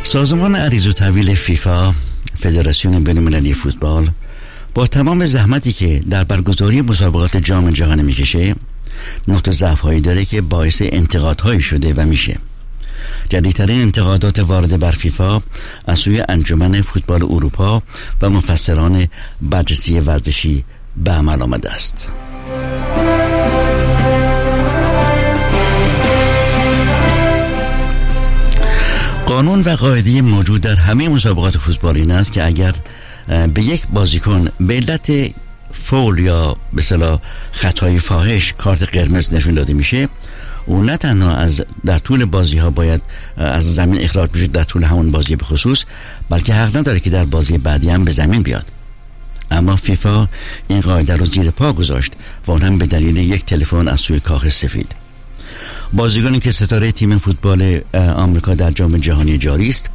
سازمان عریض و طویل فیفا، فدراسیون بین‌المللی فوتبال، با تمام زحمتی که در برگزاری مسابقات جام جهانی میکشه، نقطه ضعف‌هایی داره که باعث انتقادهایی شده و میشه. جدیدترین انتقادات وارد بر فیفا از سوی انجمن فوتبال اروپا و مفسران برجسته ورزشی به عمل آمده است. قانون و قاعده موجود در همه مسابقات فوتبالی این است که اگر به یک بازیکن به علت فول یا به اصطلاح خطای فاحش کارت قرمز نشون داده میشه، او نه تنها در طول بازی ها باید از زمین اخراج بشه در طول همون بازی به خصوص، بلکه حق نداره که در بازی بعدی هم به زمین بیاد. اما فیفا این قاعده رو زیر پا گذاشت و اون هم به دلیل یک تلفن از سوی کاخ سفید. بازیکنی که ستاره تیم فوتبال آمریکا در جام جهانی جاری است،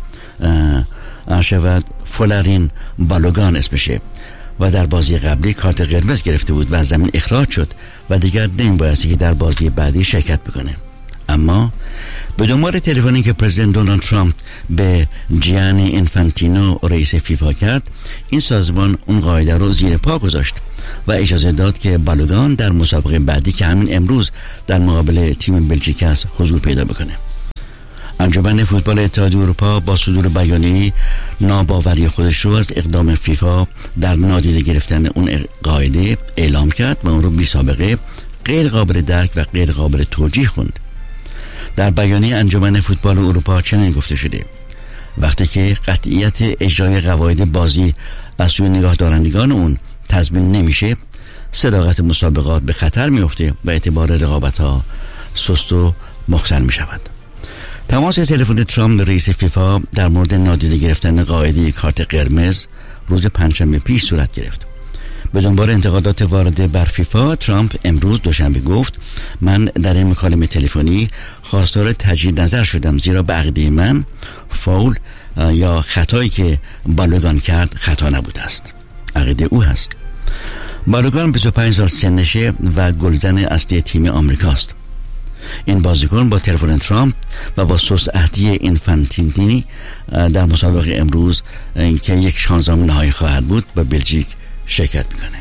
ارشد فولارین بالوگان اسمشه و در بازی قبلی کارت قرمز گرفته بود و از زمین اخراج شد و دیگر نمی‌بایستی که در بازی بعدی شرکت بکنه. اما به دنبال تلفنی که پرزیدنت دونالد ترامپ به جیانی اینفانتینو رئیس فیفا کرد، این سازمان اون قاعده رو زیر پا گذاشت و اجازه داد که بالوگان در مسابقه بعدی که همین امروز در مقابل تیم بلژیک است حضور پیدا بکنه. انجمن فوتبال اتحادیه اروپا با صدور بیانیه‌ای ناباوری خودش رو از اقدام فیفا در نادیده گرفتن اون قاعده اعلام کرد و اون رو بی سابقه، غیر قابل درک و غیر قابل توجیه خوند. در بیانیه انجمن فوتبال اروپا چنین گفته شده: وقتی که قطعیت اجرای قواعد بازی از سوی نگاهدارندگان اون تضمین نمیشه، صداقت مسابقات به خطر میفته و اعتبار رقابت‌ها سست و مختل میشود. تماس تلفن ترامپ به رئیس فیفا در مورد نادیده گرفتن قاعده کارت قرمز روز پنجشنبه پیش صورت گرفت. به دنبال انتقادات وارد بر فیفا، ترامپ امروز دوشنبه گفت: من در این مکالمه تلفنی خواستار تجدید نظر شدم، زیرا به عقیده من فاول یا خطایی که بالوگان کرد خطا نبوده است. عقیده او هست. بالوگان 25 سال سنشه و گلزن اصلی تیم آمریکاست. این بازیکن با تلفن ترامپ و با سوست عهدی اینفانتینی در مسابقه امروز که یک 16 نهایی خواهد بود با بلژیک شرکت میکنه.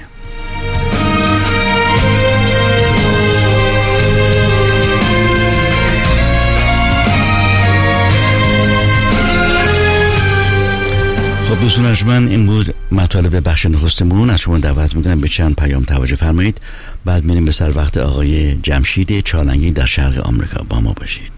خب دوستان ارجمند، این بود مطالب بخش نخستمون. از شما دعوت میکنم به چند پیام توجه فرمایید، بعد میریم به سر وقت آقای جمشید چالنگی در شرق آمریکا. با ما باشید.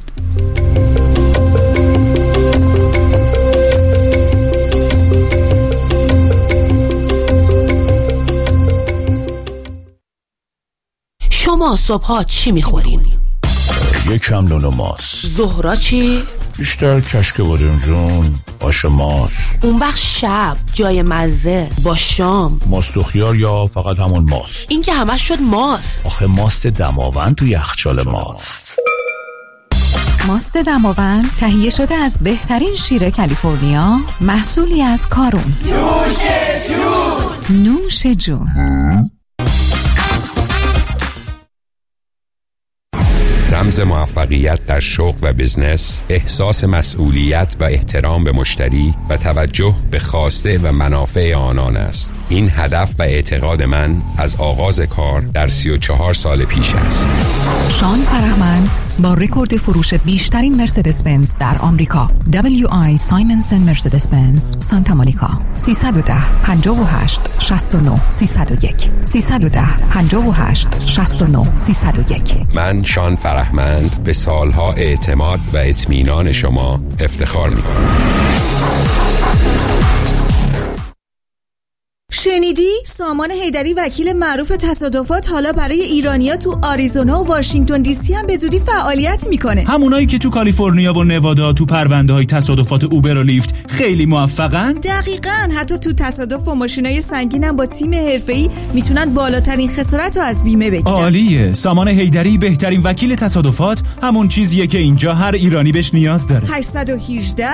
شما صبحات چی میخورین؟ یکم نون و ماست. ظهرا چی؟ بیشتر کشک بادمجون، آش ماست. اون وقت شب جای مزه با شام ماست و خیار یا فقط همون ماست؟ این که همش شد ماست. آخه ماست دماوند تو یخچال ماست. ماست دماوند تهیه شده از بهترین شیر کالیفرنیا، محصولی از کارون. نوش جون. رمز موفقیت در شغل و بزنس، احساس مسئولیت و احترام به مشتری و توجه به خواسته و منافع آنان است. این هدف و اعتقاد من از آغاز کار در 34 سال پیش است. شان فرهمند با رکورد فروش بیشترین مرسدس بنز در آمریکا، WI سایمنسن مرسدس بنز سانتا مونیکا، 310 58 69 301 310 58 69 301. من شان فرهمند به سالها اعتماد و اطمینان شما افتخار می‌کنم. شنیدی؟ سامان حیدری وکیل معروف تصادفات حالا برای ایرانیا تو آریزونا و واشنگتن دی سی هم به زودی فعالیت میکنه. همونایی که تو کالیفرنیا و نوادا تو پرونده‌های تصادفات اوبر و لیفت خیلی موفقن؟ دقیقاً. حتی تو تصادف و ماشینای سنگین هم با تیم حرفه‌ای میتونن بالاترین خسارت رو از بیمه بگیرن. عالیه. سامان حیدری بهترین وکیل تصادفات همون چیزیه که اینجا هر ایرانی بهش نیاز داره. 818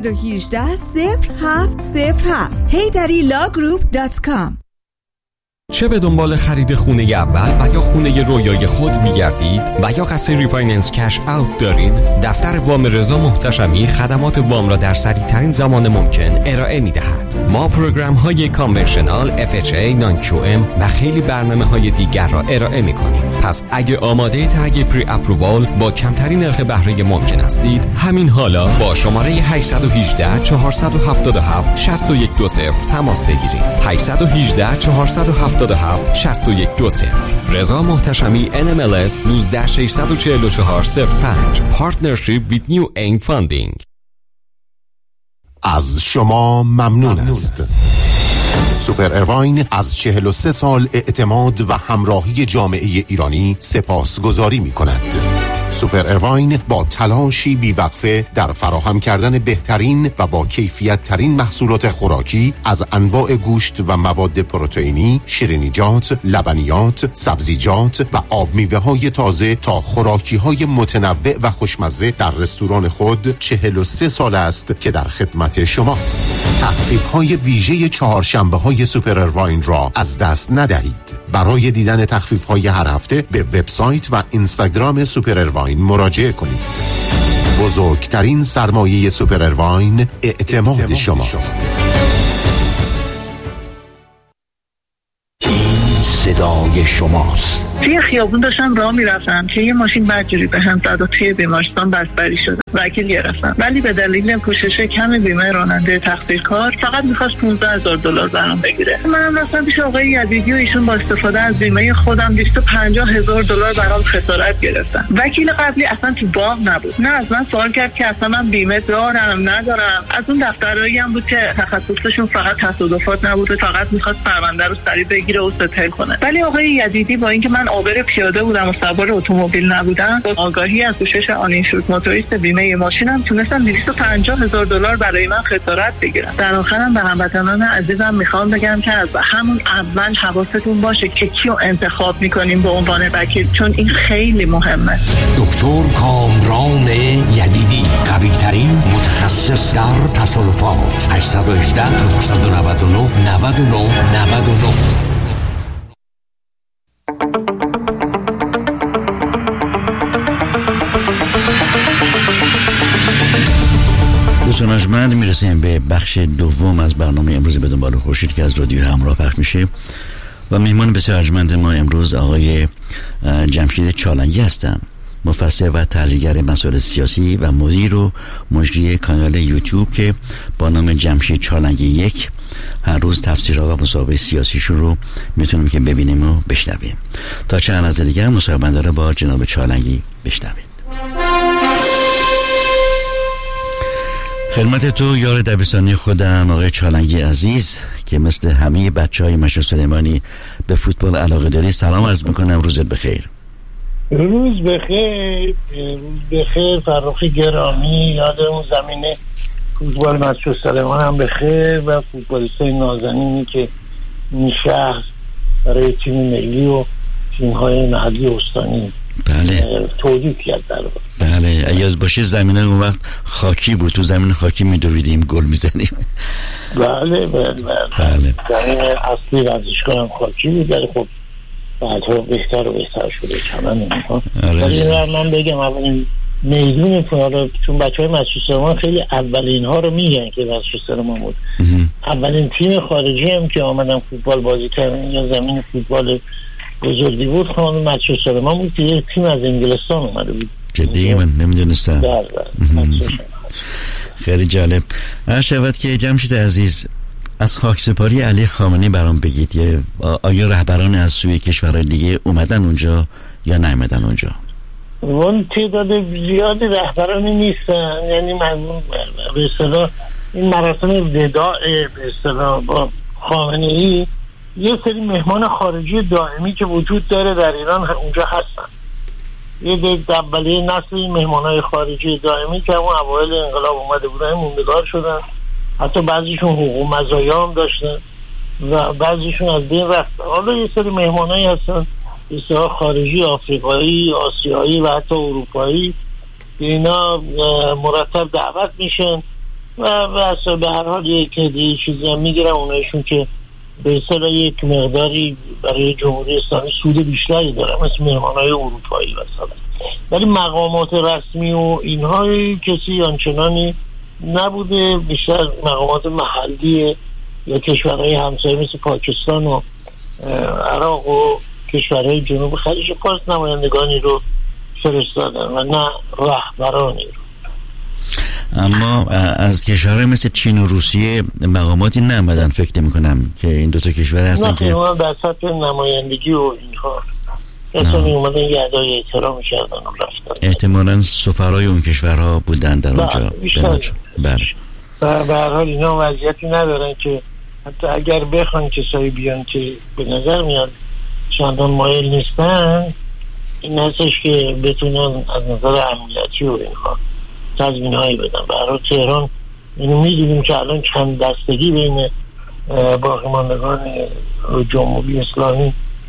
818 0707 HeyDariLawGroup.com. چه به دنبال خرید خونه اول و یا خونه رویای خود می‌گردید و یا قصد ریفایننس کش اوت دارید، دفتر وام رضا محتشمی خدمات وام را در سریع‌ترین زمان ممکن ارائه می‌دهد. ما پروگرام‌های کانونشنال، FHA، نان QM و خیلی برنامه‌های دیگر را ارائه می‌کنیم. پس اگه آماده تگ پری اپرووال با کمترین نرخ بهره ممکن هستید، همین حالا با شماره 818 477 6120 تماس بگیرید. 818 477 6120. رضا محتشمی NMLS 1964405. Partnership with New Aim Funding. از شما ممنون است. سوپر ارواین از 43 سال اعتماد و همراهی جامعه ایرانی سپاسگزاری می کند. سوپر ارواین با تلاشی بیوقفه در فراهم کردن بهترین و با کیفیت ترین محصولات خوراکی از انواع گوشت و مواد پروتئینی، شیرینیجات، لبنیات، سبزیجات و آب میوه های تازه تا خوراکی های متنوع و خوشمزه در رستوران خود 43 سال است که در خدمت شماست. تخفیف های ویژه چهارشنبه های سوپر ارواین را از دست ندهید. برای دیدن تخفیف های هر هفته به وبسایت و اینستاگرام سوپر ارواین مراجعه کنید. بزرگترین سرمایه سوپر ارواین اعتماد شماست. این صدای شماست. توی خیابون داشتم راه میرفتم که یه ماشین بدجوری به هم زد و توی بیمارستان بستری شدم. وکیل گرفتم ولی به دلیل پوشش کم بیمه راننده تقصیرکار فقط می‌خواست $15,000 برام بگیره. منم رفتم پیش آقای یزیدی و ایشون با استفاده از بیمه خودم $250,000 برام خسارت گرفتن. وکیل قبلی اصلا تو باغ نبود. نه از من سوال کرد که اصلا من بیمه دارم ندارم. از اون دفترایی هم بود که تخصصشون فقط تصادفات نبود، فقط می‌خواست پرونده رو سریع بگیره و ستل کنه. ولی آقای یزیدی با اینکه من عابر پیاده بودم و سوار اتومبیل نبودم، با آگاهی از پوشش آنینشورد موتوریست بیمه ماشینم تونستم $250,000 برای من خسارت بگیرم. در آخرم به هموطنان عزیزم میخوام بگم که از همون اول حواستون باشه که کیو انتخاب میکنیم به عنوان وکیل، چون این خیلی مهمه. دکتر کامران یدیدی، قوی ترین متخصص در تصادفات. 818 999 99 99. دوستان ارجمند، میرسیم به بخش دوم از برنامه امروز به دنبال خورشید که از رادیو همراه پخش میشه و مهمان بسیار ارجمند ما امروز آقای جمشید چالنگی هستند، مفسر و تحلیلگر مسائل سیاسی و مدیر و مجری کانال یوتیوب که با نام جمشید چالنگی 1 هر روز تفسیرها و مسابقه سیاسیشون رو میتونیم که ببینیم و بشنویم. تا چند لحظه دیگه مسابقه رو با جناب چالنگی بشنویم. خدمت تو یار دبستانی خودم آقای چالنگی عزیز که مثل همه بچهای مشهد سلیمانی به فوتبال علاقه داری. سلام عرض میکنم، روزت بخیر. روز بخیر، روز بخیر فرخی گرامی. یاد اون زمینه فوتبال مشهد سلیمان هم بخیر و فوتبالیستای نازنینی که این شهر برای تیم ملی و تیم‌های محلی استانی تولید کرد. بله، اگه باشه زمینه اون وقت خاکی بود، تو زمین خاکی میدویدیم گل میزنیم. بله زمین اصلی ورزشگاه هم خاکی بود، ولی خب بعدها بهتر و بهتر شده چمن اینها. ولی من بگم اولین میدون چون بچهای مشهد سلیمان خیلی اولین ها رو میگن که مشهد سلیمان بود. اولین تیم خارجی هم که آمدن فوتبال بازی کردن یا زمین فوتبال بزرگی بود خانم مشهد سلیمان بود که یک تیم از انگلستان اومده بود. جدی من نمیدونستم. خیلی جالب. شود که جمشید عزیز از خاکسپاری علی خامنه‌ای برام بگید، آیا رهبران از سوی کشورهای دیگه اومدن اونجا یا نیومدن اونجا؟ اون تعداد زیادی رهبرانی نیستن، یعنی من به اصطلاح این مراسم وداع به اصطلاح با خامنه‌ای یه سری مهمان خارجی دائمی که وجود داره در ایران اونجا هستن. یه اولیه نسل مهمانای خارجی دائمی که همون اوایل انقلاب اومده بودن موندگار شدن، حتی بعضیشون حقوق مزایا هم داشتن و بعضیشون از بین رفتن. حالا یه سری مهمانایی هستن بسیار خارجی، آفریقایی، آسیایی و حتی اروپایی که اینا مرتب دعوت میشن و به هر حال یک چیزی هم میگیرن اونایشون که به اصطلاح یک مقداری برای جمهوری اسلامی سود بیشتری داره، مثل مهمانهای اروپایی مثلا. ولی مقامات رسمی و اینها کسی آنچنانی نبوده، بیشتر مقامات محلی یا کشورهای همسایه مثل پاکستان و عراق و کشورهای جنوب خلیج فارس نمایندگانی رو فرستادن و نه رهبرانی رو. اما از کشورهای مثل چین و روسیه مقاماتی نمیدن، فکر نمی‌کنم که این دو تا کشور هستن که نه در سطح نمایندگی و اینها کسانی اومدن یه ادای احترام کردن و رفتن. احتمالاً سفرای اون کشورها بودن در اونجا. بله. به هر حال اینا وضعیتی ندارن که حتی اگر بخوان کسایی بیان که به نظر میاد چندان مایل نیستن، این هستش که بتونن از نظر امنیتی و اینها تضمین هایی بدن. برای تهران اینو میدونیم که الان چند دستگی بین باقی ماندگان جمهوری اسلامی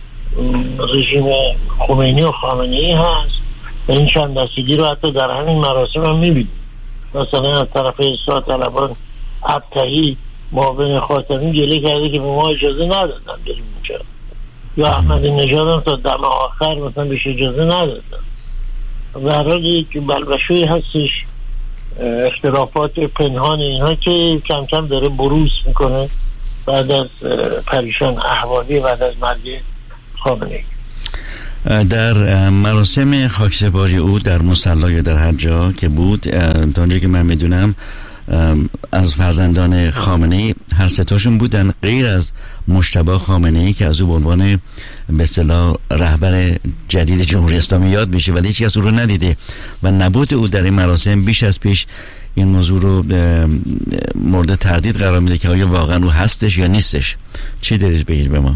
رژیم خمینی و خامنه‌ای هست و این چند دستگی رو حتی در همین مراسم هم میبینیم. مثلا از طرف اصلاح طلبان ابتهی معاون خاتمی گله کرده که به ما اجازه ندادن بریم اونجا، یا احمدی نژاد هم تا دم آخر مثلا بهش اجازه ندادن. و هر حال یک بلبشوی هستش، اختلافات پنهان اینها که کم کم داره بروز میکنه بعد از پریشان احوالی بعد از مرگ خامنه‌ای. در مراسم خاکسپاری او در مصلی یا در هر جا که بود، تا اونجا که من میدونم از فرزندان خامنه‌ای هر سه تاشون بودن غیر از مجتبی خامنه‌ای که از او به عنوان به اصطلاح رهبر جدید جمهوری اسلامی یاد میشه، ولی هیچ کس او رو ندیده و نبود او در این مراسم بیش از پیش این موضوع رو مورد تردید قرار میده که آیا واقعا او هستش یا نیستش. چی دارید بگید به ما؟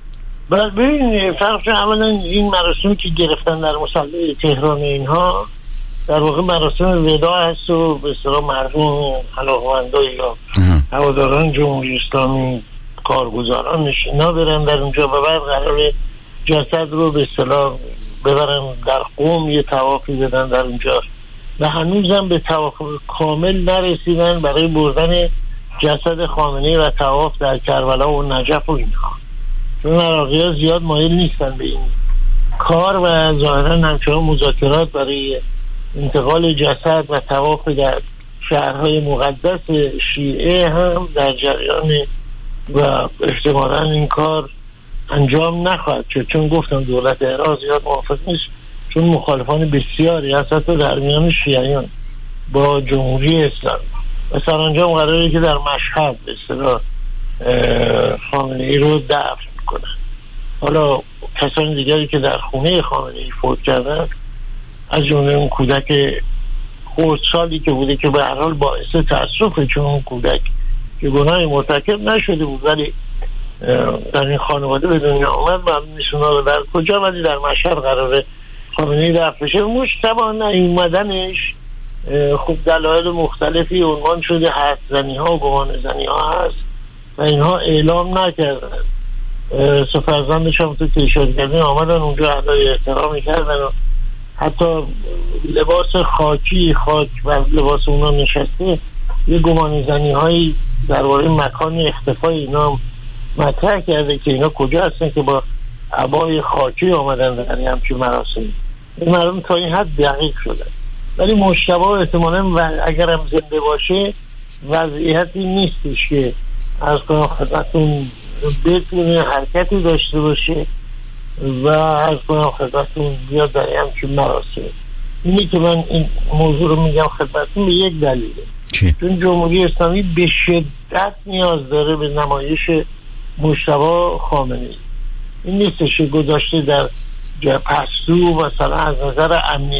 ببین فرق اولا این مراسمی که گرفتن در مصلی تهران اینها در واقع مراسم وداع هست و به اصطلاح مردم علاقه‌مندان یا هواداران جمهوری اسلامی کارگزاران اینا برن در اونجا و بعد قرار جسد رو به اصطلاح ببرن در قم یه طوافی بدن در اونجا و هنوزم به طواف کامل نرسیدن برای بردن جسد خامنه‌ای و طواف در کربلا و نجف و اینها، چون عراقی‌ها زیاد مایل نیستن به این کار و ظاهرا همچنان مذاکرات برای انتقال جسد و طواف در شهرهای مقدس شیعه هم در جریان و احتمالاً این کار انجام نخواهد شد، چون گفتم دولت عراق زیاد موافق نیست، چون مخالفان بسیاری هست حتی در میان شیعیان با جمهوری اسلامی و سرانجام قراره که در مشهد به اصطلاح خامنه‌ای رو دفن کنن. حالا کسان دیگری که در خونه خامنه‌ای فوت کردن از جمله اون کودک خردسالی که بوده که به هر حال باعث تأسفه، چون اون کودک که گناهی مرتکب نشده بود ولی در این خانواده به دنیا آمد و میسونا در کجا، ولی در مشهد قراره خامنه‌ای دفن بشه. مجتبی نیومدنش خب دلایل مختلفی عنوان شده، حد زنی ها و گمان زنی ها هست و اینها اعلام نکردن. فرزندش هم تو تیشارگردی آمدن اونجا ادای احترامی کردن و حتی لباس خاکی و لباس اونا نشسته یه گمان زنی هایی درباره مکان اختفای اینا مطرح کرده که اینا کجا هستن که با عبای خاکی آمدن در همچین مراسمی. این مردم تا این حد دقیق شده، ولی مجتبی احتمالاً اگر هم زنده باشه وضعیتی نیستش که از کنم خدمتون بتونه حرکتی داشته باشه و از کنم خدمتون بیاد در همچین مراسم. اینی که من این موضوع رو میگم خدمتون به یک دلیله، چون جمهوری اسلامی به شدت نیاز داره به نمایش مجتبی خامنه‌ای. این نیستش که گذاشته در پستو مثلا از نظر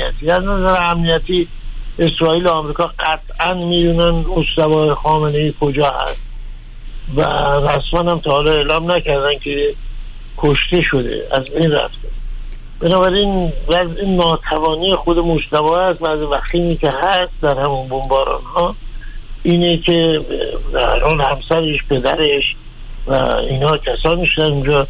امنیتی اسرائیل و آمریکا قطعا میدونن مجتبی خامنه‌ای کجا هست و رسما هم تا حالا اعلام نکردن که کشته شده، از این رفته. بنابراین وضع ناتوانی خود مجتبی هست و از وقتی که هست در همون بمباران ها اینه که در اون همسرش، پدرش و اینا کسانش در اونجا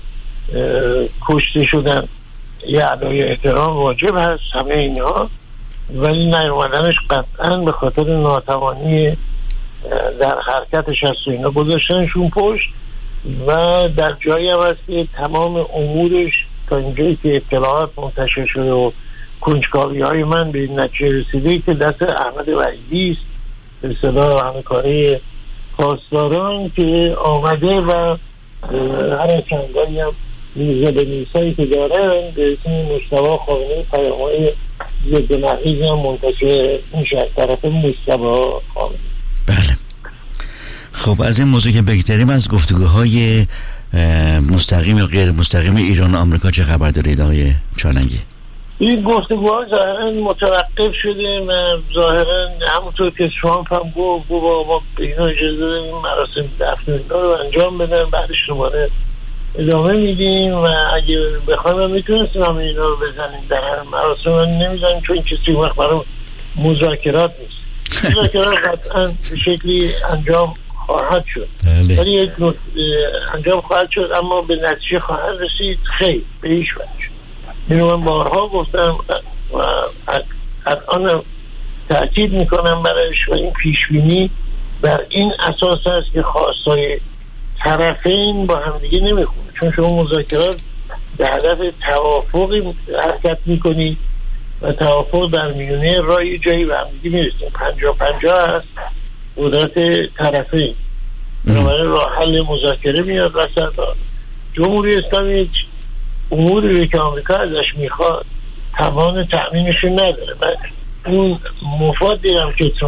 کشته شدن. یه ادای احترام واجب هست همه اینها، ولی نیومدنش قطعا به خاطر ناتوانی در حرکتش هست و اینا گذاشتنشون پشت و در جایی هم هست که تمام امورش تا اینجایی که اطلاعات منتشر شده و کنجکاوی های من به این نتیجه رسیده که دست احمد وحیدی است، به اصطلاح همکاری خواستاران که آمده و هر چندانی هم میزه به نیسایی که دارن به اسم مجتبی خامنه‌ای پیام‌های ضد محیزی هم منتشر میشه از طرف مجتبی خامنه‌ای. بله. خب از این موضوع که بگذاریم، از گفتگوهای مستقیم یا غیر مستقیم ایران و آمریکا چه خبر دارید آقای چالنگی؟ این گفتگوها ظاهرا متوقف شده و ظاهرا همونطور که ترامپ هم گفت ما به اینا اجازه دادیم مراسم دفن اینا رو انجام بدن، بعدش دوباره ادامه میدیم و اگه بخوایم میتونستیم همه اینا رو بزنیم در هر مراسم رو نمیزنیم چون کسی وقت برای مذاکرات نیست. مذاکرات قطعا به شکلی انجام خواهد شد ولی یک انجام خواهد شد اما به نتیجه خواهد رسید خیر به هیچ وجه. اینو من بارها گفتم و الان تأکید میکنم برایش و این پیشبینی بر این اساس است که خواستای طرفین با همدیگه نمیخونه، چون شما مذاکرات به هدف توافقی حرکت میکنید و توافق در میونه راه جایی به همدیگه میرسید. 50-50 هست قدرت طرفین، بنابراین راه حل مذاکره میاد وسط. جمهوری اسلامی اموری که آمریکا ازش میخواد توان تأمینشون نداره و اون مفادی هم که